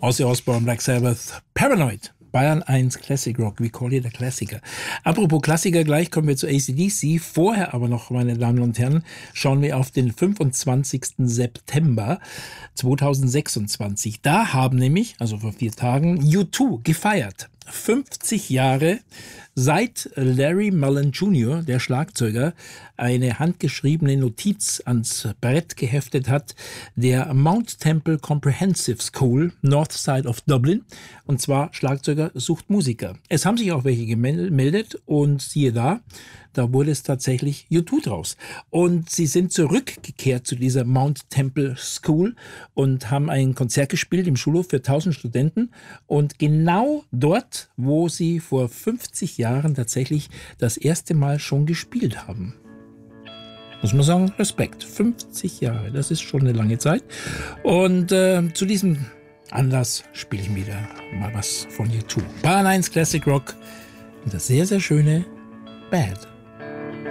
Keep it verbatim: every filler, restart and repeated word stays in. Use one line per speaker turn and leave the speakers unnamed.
Ozzy Osbourne, Black Sabbath, Paranoid. Bayern eins Classic Rock, we call it a Klassiker. Apropos Klassiker, gleich kommen wir zu A C D C. Vorher aber noch, meine Damen und Herren, schauen wir auf den fünfundzwanzigsten September zweitausendsechsundzwanzig. Da haben nämlich, also vor vier Tagen, U zwei gefeiert. fünfzig Jahre seit Larry Mullen Junior, der Schlagzeuger, eine handgeschriebene Notiz ans Brett geheftet hat, der Mount Temple Comprehensive School, North Side of Dublin. Und zwar Schlagzeuger sucht Musiker. Es haben sich auch welche gemeldet und siehe da, da wurde es tatsächlich U zwei draus. Und sie sind zurückgekehrt zu dieser Mount Temple School und haben ein Konzert gespielt im Schulhof für tausend Studenten. Und genau dort, wo sie vor fünfzig Jahren tatsächlich das erste Mal schon gespielt haben. Muss man sagen, Respekt. fünfzig Jahre, das ist schon eine lange Zeit. Und äh, zu diesem Anlass spiele ich wieder mal was von U zwei. Bayern eins Classic Rock und das sehr, sehr schöne Bad.